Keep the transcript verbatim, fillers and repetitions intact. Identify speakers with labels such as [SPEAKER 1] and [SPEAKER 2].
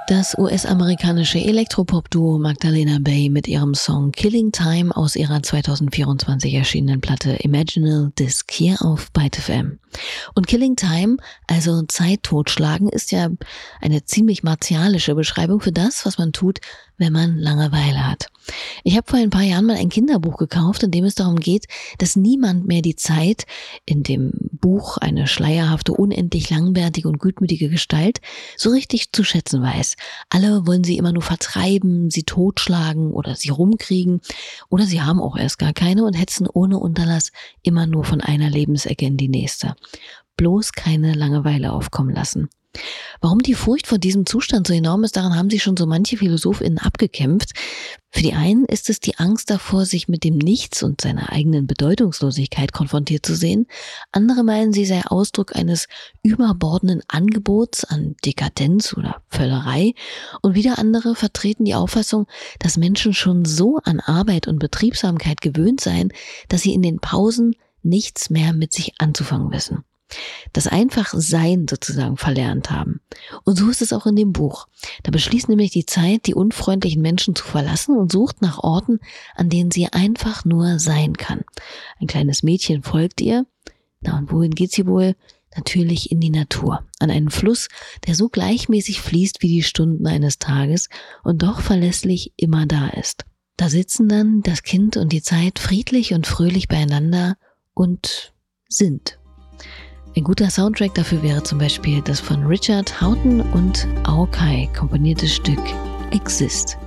[SPEAKER 1] Das U S-amerikanische Elektropop-Duo Magdalena Bay mit ihrem Song Killing Time aus ihrer zwanzig vierundzwanzig erschienenen Platte Imaginal Disc hier auf Byte F M. Und Killing Time, also Zeit totschlagen, ist ja eine ziemlich martialische Beschreibung für das, was man tut, wenn man Langeweile hat. Ich habe vor ein paar Jahren mal ein Kinderbuch gekauft, in dem es darum geht, dass niemand mehr die Zeit, in dem Buch eine schleierhafte, unendlich langwärtige und gutmütige Gestalt, so richtig zu schätzen weiß. Alle wollen sie immer nur vertreiben, sie totschlagen oder sie rumkriegen oder sie haben auch erst gar keine und hetzen ohne Unterlass immer nur von einer Lebensecke in die nächste. Bloß keine Langeweile aufkommen lassen. Warum die Furcht vor diesem Zustand so enorm ist, daran haben sich schon so manche PhilosophInnen abgekämpft. Für die einen ist es die Angst davor, sich mit dem Nichts und seiner eigenen Bedeutungslosigkeit konfrontiert zu sehen. Andere meinen, sie sei Ausdruck eines überbordenden Angebots an Dekadenz oder Völlerei. Und wieder andere vertreten die Auffassung, dass Menschen schon so an Arbeit und Betriebsamkeit gewöhnt seien, dass sie in den Pausen nichts mehr mit sich anzufangen wissen. Das einfach Sein sozusagen verlernt haben. Und so ist es auch in dem Buch. Da beschließt nämlich die Zeit, die unfreundlichen Menschen zu verlassen und sucht nach Orten, an denen sie einfach nur sein kann. Ein kleines Mädchen folgt ihr. Na, und wohin geht sie wohl? Natürlich in die Natur. An einen Fluss, der so gleichmäßig fließt wie die Stunden eines Tages und doch verlässlich immer da ist. Da sitzen dann das Kind und die Zeit friedlich und fröhlich beieinander und sind. Ein guter Soundtrack dafür wäre zum Beispiel das von Richard Houghton und Ao Kai komponierte Stück Exist.